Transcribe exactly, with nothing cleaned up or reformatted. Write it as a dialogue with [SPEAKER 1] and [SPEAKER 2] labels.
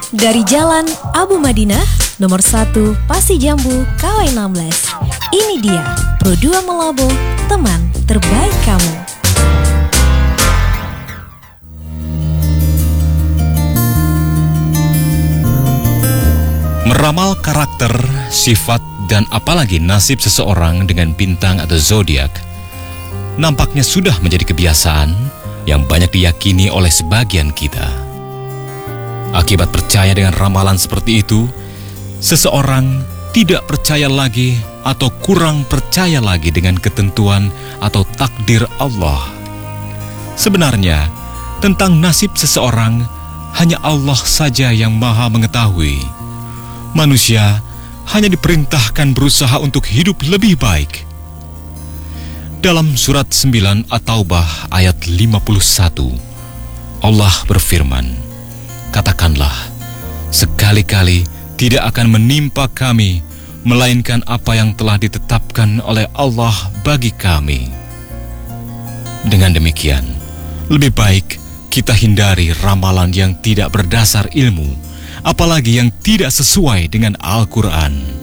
[SPEAKER 1] Dari Jalan Abu Madinah, nomor satu Pasi Jambu, K W enam belas. Ini dia Pro dua Melobo, teman terbaik kamu.
[SPEAKER 2] Meramal karakter, sifat, dan apalagi nasib seseorang dengan bintang atau zodiak nampaknya sudah menjadi kebiasaan yang banyak diyakini oleh sebagian kita. Akibat percaya dengan ramalan seperti itu, seseorang tidak percaya lagi atau kurang percaya lagi dengan ketentuan atau takdir Allah. Sebenarnya, tentang nasib seseorang, hanya Allah saja yang Maha mengetahui. Manusia hanya diperintahkan berusaha untuk hidup lebih baik. Dalam surat sembilan At-Taubah ayat lima puluh satu, Allah berfirman, "Katakanlah, sekali-kali tidak akan menimpa kami, melainkan apa yang telah ditetapkan oleh Allah bagi kami." Dengan demikian, lebih baik kita hindari ramalan yang tidak berdasar ilmu, apalagi yang tidak sesuai dengan Al-Quran.